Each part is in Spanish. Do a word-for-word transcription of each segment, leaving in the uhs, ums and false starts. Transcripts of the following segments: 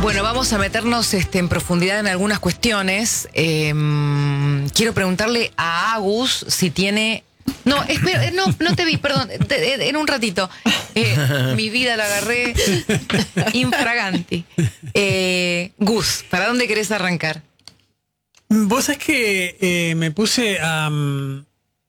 Bueno, vamos a meternos este, en profundidad en algunas cuestiones. Eh, quiero preguntarle a Agus si tiene... No, espera, no, no te vi, perdón, te, en un ratito. Eh, mi vida la agarré infraganti. Eh, Gus, ¿para dónde querés arrancar? Vos sabés que eh, me puse a um,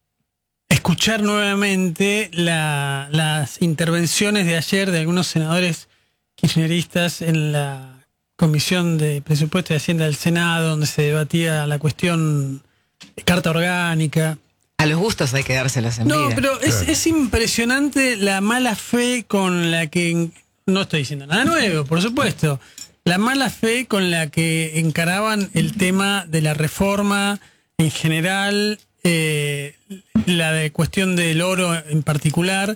escuchar nuevamente la, las intervenciones de ayer de algunos senadores kirchneristas en la Comisión de Presupuesto y Hacienda del Senado, donde se debatía la cuestión de carta orgánica. A los gustos hay que dárselas en No, vida. pero es, es impresionante la mala fe con la que... No estoy diciendo nada nuevo, por supuesto. La mala fe con la que encaraban el tema de la reforma en general, eh, la de cuestión del oro en particular,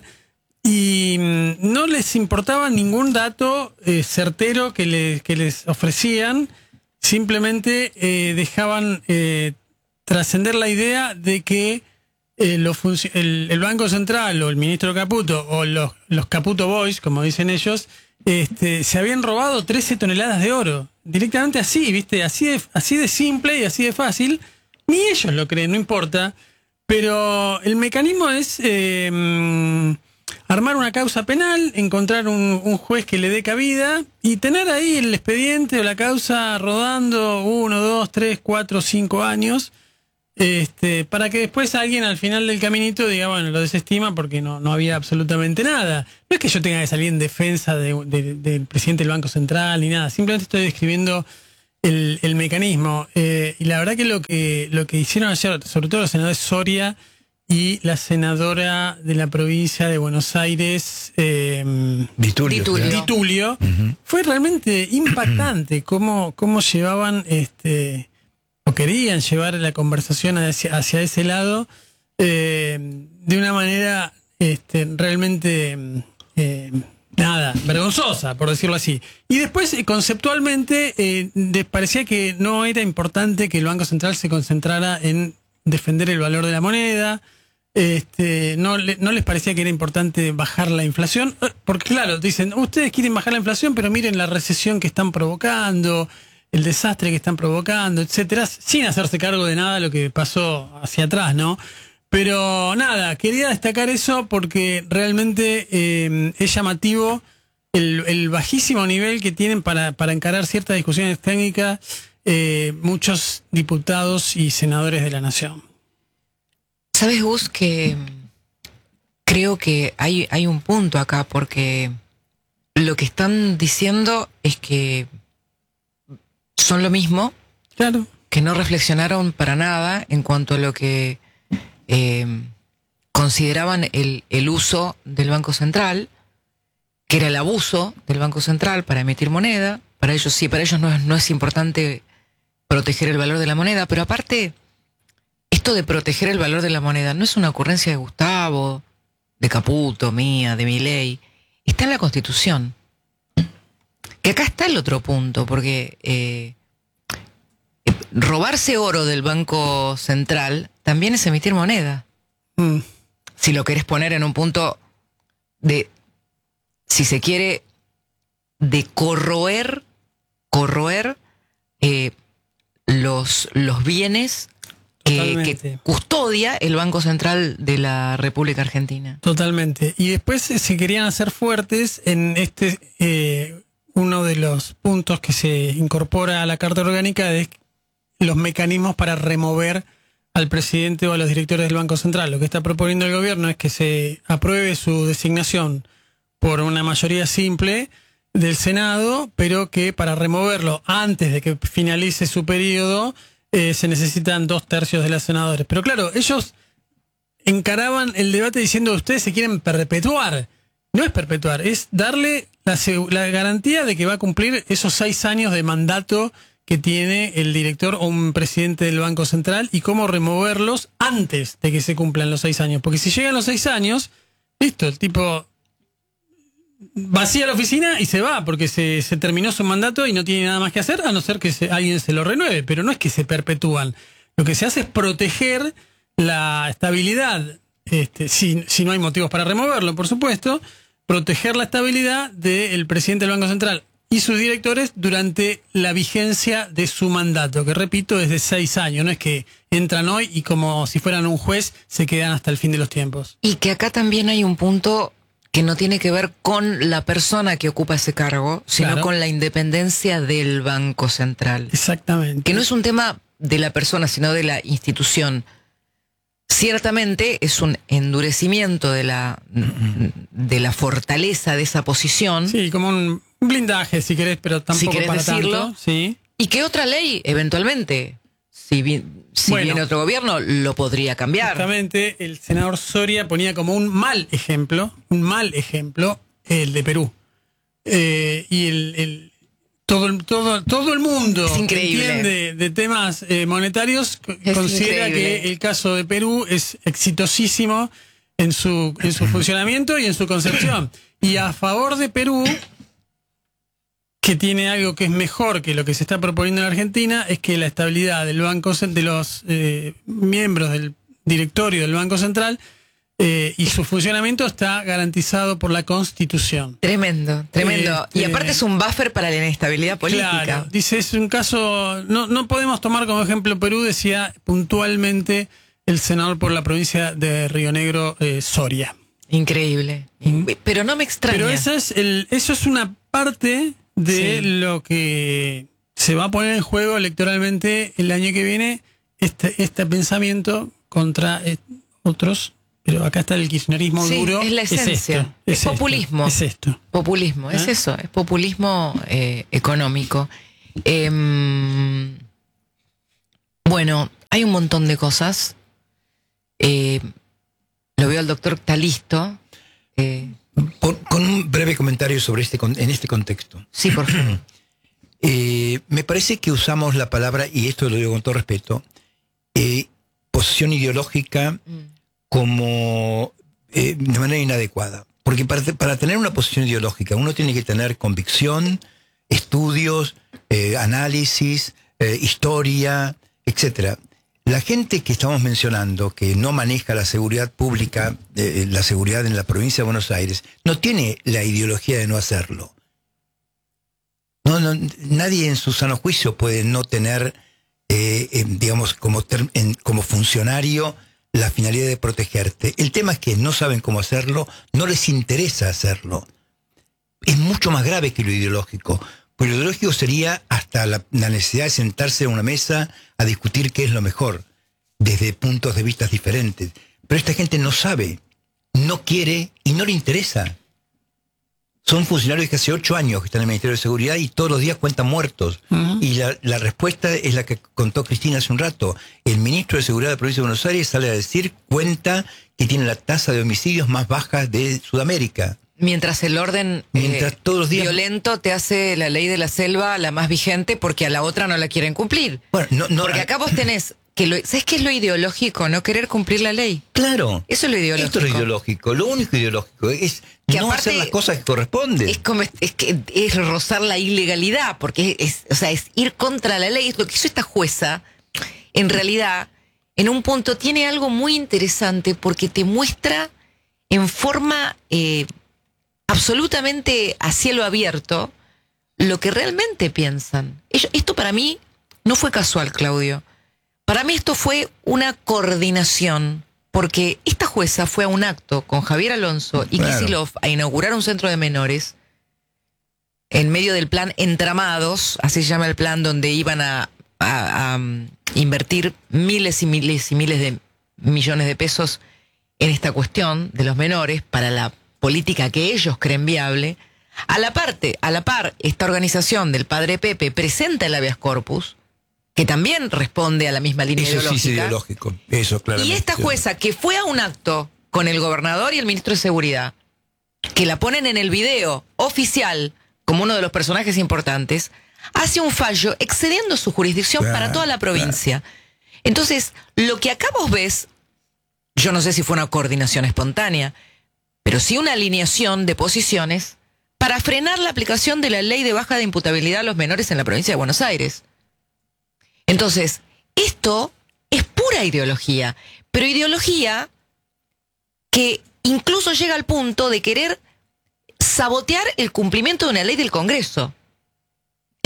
y no les importaba ningún dato eh, certero que les, que les ofrecían, simplemente eh, dejaban eh, trascender la idea de que eh, lo el, el Banco Central o el ministro Caputo o los, los Caputo Boys, como dicen ellos, Este, se habían robado trece toneladas de oro. Directamente así, ¿viste? Así de, así de simple y así de fácil. Ni ellos lo creen, no importa. Pero el mecanismo es eh, armar una causa penal, encontrar un, un juez que le dé cabida y tener ahí el expediente o la causa rodando uno, dos, tres, cuatro, cinco años. Este, para que después alguien al final del caminito diga, bueno, lo desestima porque no, no había absolutamente nada. No es que yo tenga que salir en defensa de, de, del presidente del Banco Central ni nada, simplemente estoy describiendo el, el mecanismo. Eh, y la verdad que lo que lo que hicieron ayer, sobre todo los senadores Soria y la senadora de la provincia de Buenos Aires, eh, Di Tulio, Di Tulio. Di Tulio, uh-huh. Fue realmente impactante cómo, cómo llevaban... este o querían llevar la conversación hacia, hacia ese lado eh, de una manera este, realmente eh, nada, vergonzosa, por decirlo así. Y después, eh, conceptualmente, eh, les parecía que no era importante que el Banco Central se concentrara en defender el valor de la moneda, este, no, le, no les parecía que era importante bajar la inflación, porque claro, dicen, ustedes quieren bajar la inflación, pero miren la recesión que están provocando, el desastre que están provocando, etcétera, sin hacerse cargo de nada de lo que pasó hacia atrás, ¿no? Pero nada, quería destacar eso porque realmente eh, es llamativo el, el bajísimo nivel que tienen para, para encarar ciertas discusiones técnicas eh, muchos diputados y senadores de la Nación. ¿Sabes, Gus, que creo que hay, hay un punto acá? Porque lo que están diciendo es que son lo mismo, claro, que no reflexionaron para nada en cuanto a lo que eh, consideraban el, el uso del Banco Central, que era el abuso del Banco Central para emitir moneda. Para ellos sí, para ellos no es, no es importante proteger el valor de la moneda, pero aparte, esto de proteger el valor de la moneda no es una ocurrencia de Gustavo, de Caputo, mía, de Milei, está en la Constitución. Que acá está el otro punto, porque eh, robarse oro del Banco Central también es emitir moneda. Mm. Si lo querés poner en un punto de, si se quiere, de corroer, corroer eh, los, los bienes que, que custodia el Banco Central de la República Argentina. Totalmente. Y después se querían hacer fuertes en este... Eh, uno de los puntos que se incorpora a la Carta Orgánica es los mecanismos para remover al presidente o a los directores del Banco Central. Lo que está proponiendo el gobierno es que se apruebe su designación por una mayoría simple del Senado, pero que para removerlo antes de que finalice su periodo eh, se necesitan dos tercios de los senadores. Pero claro, ellos encaraban el debate diciendo ustedes se quieren perpetuar. No es perpetuar, es darle la, la garantía de que va a cumplir esos seis años de mandato que tiene el director o un presidente del Banco Central y cómo removerlos antes de que se cumplan los seis años. Porque si llegan los seis años, listo, el tipo vacía la oficina y se va porque se, se terminó su mandato y no tiene nada más que hacer a no ser que se, alguien se lo renueve. Pero no es que se perpetúan. Lo que se hace es proteger la estabilidad. Este, si, si no hay motivos para removerlo, por supuesto, proteger la estabilidad del presidente del Banco Central y sus directores durante la vigencia de su mandato, que repito, es de seis años. No es que entran hoy y como si fueran un juez se quedan hasta el fin de los tiempos. Y que acá también hay un punto que no tiene que ver con la persona que ocupa ese cargo, sino Claro. con la independencia del Banco Central. Exactamente. Que no es un tema de la persona, sino de la institución. Ciertamente es un endurecimiento de la, de la fortaleza de esa posición. Sí, como un blindaje, si querés, pero tampoco querés para decirlo. tanto. Sí. Y que otra ley, eventualmente, si, vi- si Bueno. viene otro gobierno, lo podría cambiar. Justamente el senador Soria ponía como un mal ejemplo, un mal ejemplo, el de Perú. Eh, y el, el- todo, el- todo, todo el mundo Es que increíble. entiende de temas eh, monetarios co- Es considera increíble. que el caso de Perú es exitosísimo en su, en su funcionamiento y en su concepción. Y a favor de Perú, que tiene algo que es mejor que lo que se está proponiendo en Argentina, es que la estabilidad del Banco Cen- de los eh, miembros del directorio del Banco Central eh, y su funcionamiento está garantizado por la Constitución. Tremendo, tremendo. Este- Y aparte es un buffer para la inestabilidad política. Claro, dice, es un caso, no, no podemos tomar como ejemplo Perú, decía puntualmente el senador por la provincia de Río Negro, eh, Soria. Increíble. Pero no me extraña. Pero esa es el, eso es una parte de Sí. lo que se va a poner en juego electoralmente el año que viene, este, este pensamiento contra eh, otros, pero acá está el kirchnerismo Sí, duro. es la esencia. esto, Es esto, populismo. Es esto. Populismo, es ¿Eh? eso, es populismo eh, económico. Em, bueno, hay un montón de cosas. Eh, lo veo al doctor que está listo. Eh, Con, con un breve comentario sobre este con- en este contexto. sí, por favor. Eh, me parece que usamos la palabra, y esto lo digo con todo respeto, eh, posición ideológica como eh, de manera inadecuada. Porque para, te- para tener una posición ideológica uno tiene que tener convicción, estudios, eh, análisis, eh, historia, etcétera. La gente que estamos mencionando, que no maneja la seguridad pública, eh, la seguridad en la provincia de Buenos Aires, no tiene la ideología de no hacerlo. No, no, nadie en su sano juicio puede no tener, eh, eh, digamos, como, ter- en- como funcionario la finalidad de protegerte. El tema es que no saben cómo hacerlo, no les interesa hacerlo. Es mucho más grave que lo ideológico. Pues lo ideológico sería hasta la, la necesidad de sentarse a una mesa a discutir qué es lo mejor, desde puntos de vista diferentes. Pero esta gente no sabe, no quiere y no le interesa. Son funcionarios que hace ocho años que están en el Ministerio de Seguridad y todos los días cuentan muertos. Ujú. Y la, la respuesta es la que contó Cristina hace un rato. El ministro de Seguridad de la Provincia de Buenos Aires sale a decir, cuenta que tiene la tasa de homicidios más baja de Sudamérica. Mientras el orden Mientras eh, todos los días- violento te hace la ley de la selva la más vigente porque a la otra no la quieren cumplir. Bueno, no, no, Porque acá vos tenés que lo, ¿sabes qué es lo ideológico? No querer cumplir la ley. claro. Eso es lo ideológico. Esto es lo ideológico. Lo único ideológico es Que no aparte hacer las cosas que corresponden. Es como es que es rozar la ilegalidad, porque es, o sea, es ir contra la ley. Lo que hizo esta jueza, en realidad, en un punto tiene algo muy interesante porque te muestra en forma eh, absolutamente a cielo abierto lo que realmente piensan. Ellos- esto para mí no fue casual, Claudio. Para mí esto fue una coordinación, porque esta jueza fue a un acto con Javier Alonso y Claro. Kicillof a inaugurar un centro de menores en medio del plan Entramados, así se llama el plan, donde iban a, a- a, um, invertir miles y miles y miles de millones de pesos en esta cuestión de los menores para la política que ellos creen viable. A la parte, a la par, esta organización del padre Pepe presenta el habeas corpus, que también responde a la misma línea Eso sí es ideológica. ideológico. Eso, claramente. Y esta jueza que fue a un acto con el gobernador y el ministro de Seguridad, que la ponen en el video oficial como uno de los personajes importantes, hace un fallo excediendo su jurisdicción Claro, para toda la provincia. Entonces, lo que acá vos ves, yo no sé si fue una coordinación espontánea, pero sí una alineación de posiciones para frenar la aplicación de la ley de baja de imputabilidad a los menores en la provincia de Buenos Aires. Entonces, esto es pura ideología, pero ideología que incluso llega al punto de querer sabotear el cumplimiento de una ley del Congreso.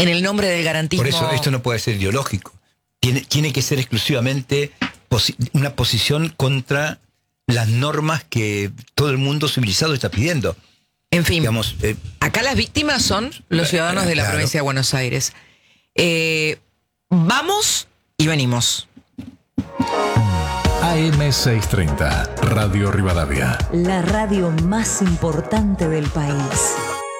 en el nombre del garantismo. Por eso esto no puede ser ideológico. Tiene, tiene que ser exclusivamente posi- una posición contra las normas que todo el mundo civilizado está pidiendo. En fin, Digamos, eh, acá las víctimas son los ciudadanos de la claro. provincia de Buenos Aires. Eh, vamos y venimos. A M seiscientos treinta, Radio Rivadavia. La radio más importante del país.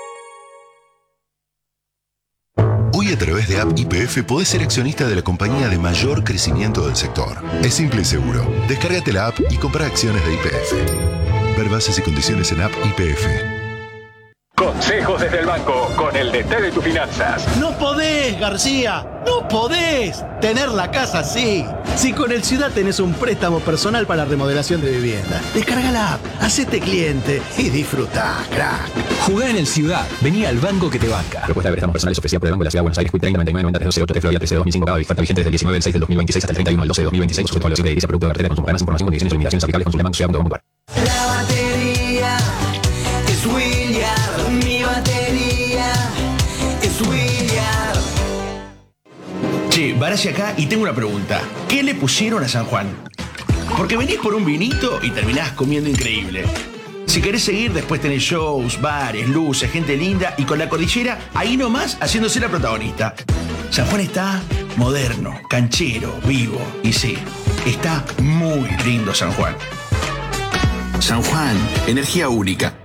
Hoy a través de App Y P F podés ser accionista de la compañía de mayor crecimiento del sector. Es simple y seguro. Descárgate la app y compra acciones de Y P F. Ver bases y condiciones en App Y P F. Consejos desde el banco con el D T de tus finanzas. No podés, García, no podés tener la casa así. Si con el Ciudad tenés un préstamo personal para remodelación de vivienda, descarga la app, hacete cliente y disfrutá, crack. Jugá en el Ciudad, vení al banco que te banca. Propuesta de préstamos personales ofrecida por el Banco de la Ciudad de Buenos Aires, treinta noventa y nueve noventa trece ocho Florida trece dos mil cinco, cada oferta vigente desde el diecinueve del seis del dos mil veintiséis hasta el treinta y uno del doce del dos mil veintiséis, sujeto a evaluación de edilicia, producto de cartera, consumo, más información, condiciones y limitaciones aplicables, consulta banco ciudad punto com punto ar. La batería es William, mi batería es William. Che, Barassi acá y tengo una pregunta. ¿Qué le pusieron a San Juan? Porque venís por un vinito y terminás comiendo increíble. Si querés seguir, después tenés shows, bares, luces, gente linda y con la cordillera ahí nomás haciéndose la protagonista. San Juan está moderno, canchero, vivo y sí, está muy lindo San Juan. San Juan, energía única.